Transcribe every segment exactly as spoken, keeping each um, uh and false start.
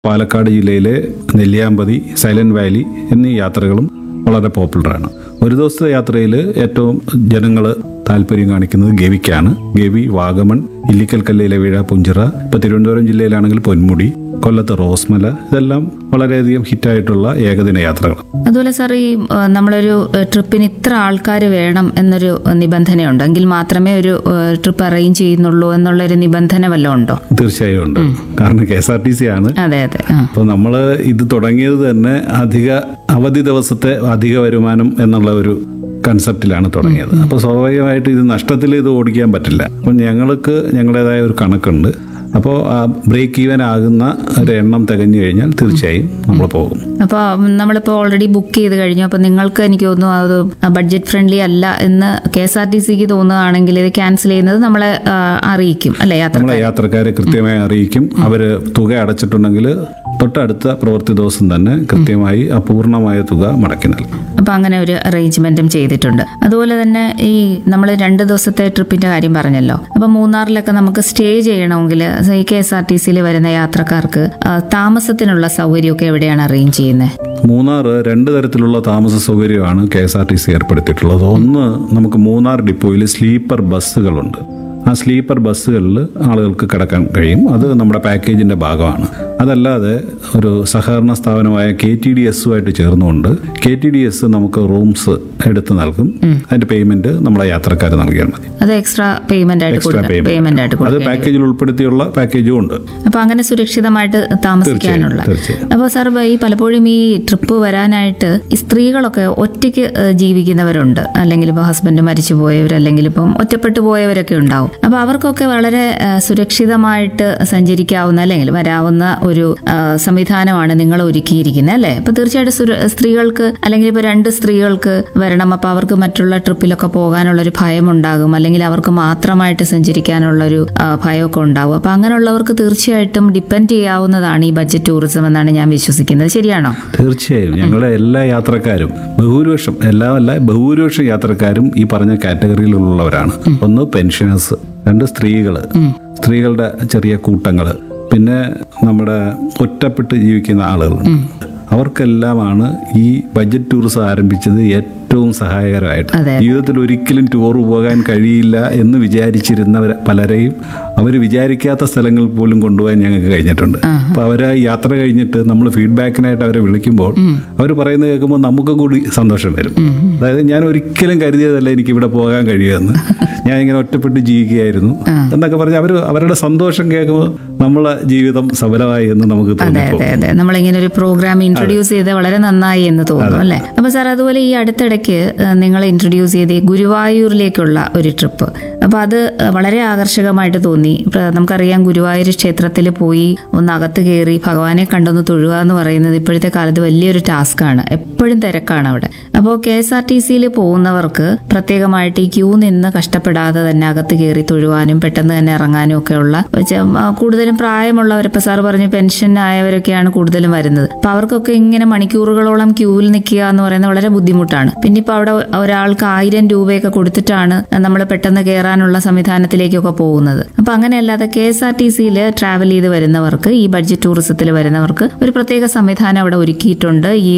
പാലക്കാട് ജില്ലയിലെ Nelliyampathy, silent Valley എന്നീ യാത്രകളും വളരെ പോപ്പുലറാണ്. ഒരു ദിവസത്തെ യാത്രയിൽ ഏറ്റവും ജനങ്ങൾ താല്പര്യം കാണിക്കുന്നത് ഗവിക്കാണ്. ഗവി, വാഗമൺ, ഇല്ലിക്കൽ കല്ലിലെ വീഴ, പുഞ്ചിറ, ഇപ്പൊ തിരുവനന്തപുരം ജില്ലയിലാണെങ്കിൽ പൊന്മുടി, കൊല്ലത്ത് റോസ്മല, ഇതെല്ലാം വളരെയധികം ഹിറ്റായിട്ടുള്ള ഏകദിന യാത്രകൾ. അതുപോലെ സാർ, ഈ നമ്മളൊരു ട്രിപ്പിന് ഇത്ര ആൾക്കാർ വേണം എന്നൊരു നിബന്ധനയുണ്ടോ? എങ്കിൽ മാത്രമേ ഒരു ട്രിപ്പ് അറേഞ്ച് ചെയ്യുന്നുള്ളൂ എന്നുള്ളൊരു നിബന്ധന വല്ലതും ഉണ്ടോ? തീർച്ചയായും ഉണ്ട്. കാരണം K S R T C ആണ്. അതെ അതെ. അപ്പോൾ നമ്മൾ ഇത് തുടങ്ങിയത് തന്നെ അധിക അവധി ദിവസത്തെ അധിക വരുമാനം എന്നുള്ള ഒരു കൺസെപ്റ്റിലാണ് തുടങ്ങിയത്. അപ്പോൾ സ്വാഭാവികമായിട്ട് ഇത് നഷ്ടത്തിൽ ഇത് ഓടിക്കാൻ പറ്റില്ല. അപ്പം ഞങ്ങൾക്ക് ഞങ്ങളുടേതായ ഒരു കണക്കുണ്ട്. അപ്പോൾ ആ ബ്രേക്ക് ഈവൻ ആകുന്ന ഒരു എണ്ണം തികഞ്ഞു കഴിഞ്ഞാൽ തീർച്ചയായും നമ്മൾ പോകും. അപ്പോൾ നമ്മളിപ്പോൾ ഓൾറെഡി ബുക്ക് ചെയ്ത് കഴിഞ്ഞു. അപ്പോൾ നിങ്ങൾക്ക് എനിക്ക് തോന്നുന്നു അത് ബഡ്ജറ്റ് ഫ്രണ്ട്ലി അല്ല എന്ന് കെ എസ് ആർ ടി സിക്ക് തോന്നുകയാണെങ്കിൽ ഇത് ക്യാൻസൽ ചെയ്യുന്നത് നമ്മളെ അറിയിക്കും അല്ലേ? നമ്മളെ യാത്രക്കാരെ കൃത്യമായി അറിയിക്കും. അവർ തുക അടച്ചിട്ടുണ്ടെങ്കിൽ തൊട്ടടുത്ത പ്രവൃത്തി ദിവസം തന്നെ കൃത്യമായി അപൂർണമായ തുക മടക്കി നൽകും. അപ്പോൾ അങ്ങനെ ഒരു അറേഞ്ച്മെന്റും ചെയ്തിട്ടുണ്ട്. അതുപോലെ തന്നെ ഈ നമ്മൾ രണ്ട് ദിവസത്തെ ട്രിപ്പിന്റെ കാര്യം പറഞ്ഞല്ലോ. അപ്പോൾ മൂന്നാറിലൊക്കെ നമുക്ക് സ്റ്റേ ചെയ്യണമെങ്കിൽ ഈ കെ എസ് ആർ ടി സിയിൽ വരുന്ന യാത്രക്കാർക്ക് താമസത്തിനുള്ള സൗകര്യമൊക്കെ എവിടെയാണ് അറേഞ്ച് ചെയ്യുന്നത്? മൂന്നാർ രണ്ട് തരത്തിലുള്ള താമസ സൗകര്യമാണ് K S R T C ഏർപ്പെടുത്തിയിട്ടുള്ളത്. ഒന്ന്, നമുക്ക് മൂന്നാർ ഡിപ്പോയിൽ സ്ലീപ്പർ ബസ്സുകളുണ്ട്. ആ സ്ലീപ്പർ ബസ്സുകളിൽ ആളുകൾക്ക് കിടക്കാൻ കഴിയും. അത് നമ്മുടെ പാക്കേജിന്റെ ഭാഗമാണ്. അതല്ലാതെ ഒരു സഹകരണ സ്ഥാപനമായ കെ ടി ഡി എസുമായിട്ട് ചേർന്നുകൊണ്ട് കെ ടി ഡി എസ് നമുക്ക് റൂംസ് എടുത്ത് നൽകും. അതിന്റെ പേയ്മെന്റ് നമ്മളെ യാത്രക്കാർ നൽകിയാൽ മതി. അത് എക്സ്ട്രാ പേയ്മെന്റ് ആയിട്ട് പേയ്മെന്റ് ആയിട്ട് അത് പാക്കേജിൽ ഉൾപ്പെടുത്തിയുള്ള പാക്കേജും ഉണ്ട്. അപ്പൊ അങ്ങനെ സുരക്ഷിതമായിട്ട് താമസിക്കാനുള്ള. അപ്പോൾ സാർ, ഈ പലപ്പോഴും ഈ ട്രിപ്പ് വരാനായിട്ട് ഈ സ്ത്രീകളൊക്കെ ഒറ്റയ്ക്ക് ജീവിക്കുന്നവരുണ്ട്, അല്ലെങ്കിൽ ഇപ്പൊ ഹസ്ബൻഡ് മരിച്ചു പോയവർ, അല്ലെങ്കിൽ ഇപ്പം ഒറ്റപ്പെട്ടു പോയവരൊക്കെ ഉണ്ടാവും. അപ്പൊ അവർക്കൊക്കെ വളരെ സുരക്ഷിതമായിട്ട് സഞ്ചരിക്കാവുന്ന അല്ലെങ്കിൽ വരാവുന്ന ഒരു സംവിധാനമാണ് നിങ്ങൾ ഒരുക്കിയിരിക്കുന്നത് അല്ലേ? അപ്പൊ തീർച്ചയായിട്ടും സ്ത്രീകൾക്ക്, അല്ലെങ്കിൽ ഇപ്പൊ രണ്ട് സ്ത്രീകൾക്ക് വരണം, അപ്പൊ അവർക്ക് മറ്റുള്ള ട്രിപ്പിലൊക്കെ പോകാനുള്ള ഒരു ഭയം ഉണ്ടാകും, അല്ലെങ്കിൽ അവർക്ക് മാത്രമായിട്ട് സഞ്ചരിക്കാനുള്ള ഒരു ഭയമൊക്കെ ഉണ്ടാവും. അപ്പൊ അങ്ങനെയുള്ളവർക്ക് തീർച്ചയായിട്ടും ഡിപ്പെൻഡ് ചെയ്യാവുന്നതാണ് ഈ ബഡ്ജറ്റ് ടൂറിസം എന്നാണ് ഞാൻ വിശ്വസിക്കുന്നത്. ശരിയാണോ? തീർച്ചയായും. ഞങ്ങളുടെ എല്ലാ യാത്രക്കാരും, ബഹുഭൂരിപക്ഷം, എല്ലാമല്ല ബഹുഭൂരിപക്ഷം യാത്രക്കാരും ഈ പറഞ്ഞ കാറ്റഗറിയിലുള്ളവരാണ്. ഒന്ന് പെൻഷനേഴ്സ്, രണ്ട് സ്ത്രീകള്, സ്ത്രീകളുടെ ചെറിയ കൂട്ടങ്ങള്, പിന്നെ നമ്മുടെ ഒറ്റപ്പെട്ട് ജീവിക്കുന്ന ആളുകളുണ്ട്. അവർക്കെല്ലാമാണ് ഈ ബഡ്ജറ്റ് ടൂറിസം ആരംഭിച്ചത് ഏറ്റവും സഹായകരമായിട്ട്. ജീവിതത്തിൽ ഒരിക്കലും ടൂർ പോകാൻ കഴിയില്ല എന്ന് വിചാരിച്ചിരുന്നവർ പലരെയും അവർ വിചാരിക്കാത്ത സ്ഥലങ്ങളിൽ പോലും കൊണ്ടുപോകാൻ ഞങ്ങൾക്ക് കഴിഞ്ഞിട്ടുണ്ട്. അപ്പൊ അവരെ യാത്ര കഴിഞ്ഞിട്ട് നമ്മൾ ഫീഡ്ബാക്കിനായിട്ട് അവരെ വിളിക്കുമ്പോൾ അവർ പറയുന്നത് കേൾക്കുമ്പോൾ നമുക്ക് കൂടി സന്തോഷം വരും. അതായത് ഞാൻ ഒരിക്കലും കരുതിയതല്ല എനിക്ക് ഇവിടെ പോകാൻ കഴിയുമെന്ന്, ഞാൻ ഇങ്ങനെ ഒറ്റപ്പെട്ട് ജീവിക്കുകയായിരുന്നു എന്നൊക്കെ പറഞ്ഞ് അവർ അവരുടെ സന്തോഷം കേൾക്കുമ്പോൾ നമ്മളെ ജീവിതം സഫലമായി എന്ന് നമുക്ക് തോന്നുന്നു. നമ്മളിങ്ങനെ ഒരു പ്രോഗ്രാം ഇൻട്രൊഡ്യൂസ് ചെയ്ത് വളരെ നന്നായി എന്ന് തോന്നുന്നു അല്ലേ? അപ്പൊ സാർ, അതുപോലെ ഈ അടുത്തിടയ്ക്ക് നിങ്ങൾ ഇൻട്രൊഡ്യൂസ് ചെയ്ത് ഗുരുവായൂരിലേക്കുള്ള ഒരു ട്രിപ്പ്, അപ്പൊ അത് വളരെ ആകർഷകമായിട്ട് തോന്നി. നമുക്കറിയാം, ഗുരുവായൂർ ക്ഷേത്രത്തിൽ പോയി ഒന്ന് അകത്ത് കയറി ഭഗവാനെ കണ്ടൊന്ന് തൊഴുക എന്ന് പറയുന്നത് ഇപ്പോഴത്തെ കാലത്ത് വലിയൊരു ടാസ്ക്കാണ്. എപ്പോഴും തിരക്കാണ് അവിടെ. അപ്പോൾ കെ എസ് ആർ ടി സിയിൽ പോകുന്നവർക്ക് പ്രത്യേകമായിട്ട് ഈ ക്യൂ നിന്ന് കഷ്ടപ്പെടാതെ തന്നെ അകത്ത് കയറി തൊഴുവാനും പെട്ടെന്ന് തന്നെ ഇറങ്ങാനും ഒക്കെ ഉള്ള, കൂടുതലും പ്രായമുള്ളവർ, ഇപ്പൊ സാർ പറഞ്ഞു പെൻഷൻ ആയവരൊക്കെയാണ് കൂടുതലും വരുന്നത്. അപ്പൊ അവർക്കൊക്കെ ഇങ്ങനെ മണിക്കൂറുകളോളം ക്യൂവിൽ നിൽക്കുക എന്ന് പറയുന്നത് വളരെ ബുദ്ധിമുട്ടാണ്. പിന്നെ ഇപ്പൊ അവിടെ ഒരാൾക്ക് ആയിരം രൂപയൊക്കെ കൊടുത്തിട്ടാണ് നമ്മൾ പെട്ടെന്ന് കയറാനുള്ള സംവിധാനത്തിലേക്കൊക്കെ പോകുന്നത്. അപ്പൊ അങ്ങനെയല്ലാതെ കെ എസ് ആർ ടി സിയിൽ ട്രാവൽ ചെയ്ത് വരുന്നവർക്ക്, ഈ ബഡ്ജറ്റ് ടൂറിസത്തിൽ വരുന്നവർക്ക് ഒരു പ്രത്യേക സംവിധാനം അവിടെ ഒരുക്കിയിട്ടുണ്ട്. ഈ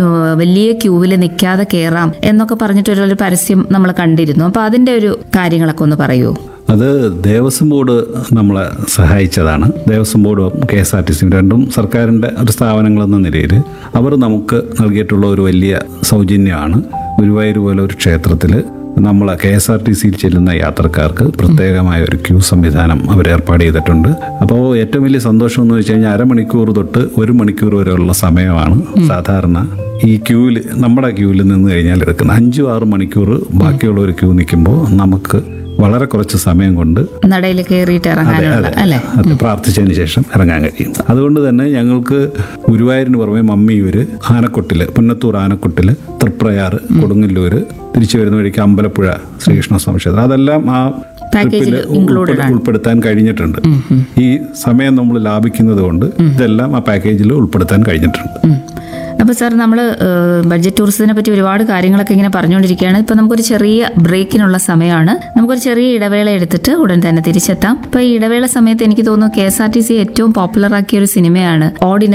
വലിയ ക്യൂവിൽ നിൽക്കാതെ കയറാം എന്നൊക്കെ പറഞ്ഞിട്ടൊരു പരസ്യം നമ്മൾ കണ്ടിരുന്നു. അപ്പൊ അതിന്റെ ഒരു കാര്യങ്ങളൊക്കെ ഒന്ന് പറയൂ. അത് ദേവസ്വം ബോർഡ് നമ്മളെ സഹായിച്ചതാണ്. ദേവസ്വം ബോർഡും കെ എസ് ആർ ടി സിയും രണ്ടും സർക്കാരിൻ്റെ ഒരു സ്ഥാപനങ്ങളെന്ന നിലയിൽ അവർ നമുക്ക് നൽകിയിട്ടുള്ള ഒരു വലിയ സൗജന്യമാണ്. ഗുരുവായൂർ പോലെ ഒരു ക്ഷേത്രത്തിൽ നമ്മൾ കെ എസ് ആർ ടി സിയിൽ ചെല്ലുന്ന യാത്രക്കാർക്ക് പ്രത്യേകമായ ഒരു ക്യൂ സംവിധാനം അവർ ഏർപ്പാട് ചെയ്തിട്ടുണ്ട്. അപ്പോൾ ഏറ്റവും വലിയ സന്തോഷം എന്ന് വെച്ച് കഴിഞ്ഞാൽ അരമണിക്കൂർ തൊട്ട് ഒരു മണിക്കൂർ വരെയുള്ള സമയമാണ് സാധാരണ ഈ ക്യൂവിൽ, നമ്മുടെ ക്യൂവിൽ നിന്ന് കഴിഞ്ഞാൽ എടുക്കുന്നത്. അഞ്ചു ആറ് മണിക്കൂർ ബാക്കിയുള്ള ഒരു ക്യൂ നിൽക്കുമ്പോൾ നമുക്ക് വളരെ കുറച്ച് സമയം കൊണ്ട് നടയിൽ കയറിയിട്ട് ഇറങ്ങാനുള്ള, അല്ലേ, പ്രാർത്ഥിച്ചതിന് ശേഷം ഇറങ്ങാൻ കഴിയും. അതുകൊണ്ട് തന്നെ ഞങ്ങൾക്ക് ഗുരുവായൂരിന് പുറമെ മമ്മിയൂര്, ആനക്കൊട്ടില്, പുന്നത്തൂർ ആനക്കൊട്ടില്, തൃപ്രയാറ്, കൊടുങ്ങല്ലൂര്, തിരിച്ചു വരുന്ന വഴിക്ക് അമ്പലപ്പുഴ ശ്രീകൃഷ്ണസ്വാമി ക്ഷേത്രം, അതെല്ലാം ആ ട്രിപ്പിൽ ഉൾപ്പെടുത്താൻ കഴിഞ്ഞിട്ടുണ്ട്. ഈ സമയം നമ്മൾ ലാഭിക്കുന്നത് കൊണ്ട് ഇതെല്ലാം ആ പാക്കേജിൽ ഉൾപ്പെടുത്താൻ കഴിഞ്ഞിട്ടുണ്ട്. അപ്പോൾ സാർ, നമ്മൾ ബഡ്ജറ്റ് ടൂറിസത്തിനെ പറ്റി ഒരുപാട് കാര്യങ്ങളൊക്കെ ഇങ്ങനെ പറഞ്ഞുകൊണ്ടിരിക്കുകയാണ്. ഇപ്പോൾ നമുക്കൊരു ചെറിയ ബ്രേക്കിനുള്ള സമയമാണ്. നമുക്കൊരു ചെറിയ ഇടവേള എടുത്തിട്ട് ഉടൻ തന്നെ തിരിച്ചെത്താം. ഇപ്പോൾ ഈ ഇടവേള സമയത്ത് എനിക്ക് തോന്നുന്നു K S R T C ഏറ്റവും പോപ്പുലർ ആക്കിയ ഒരു സിനിമയാണ് ഓർഡിനറി.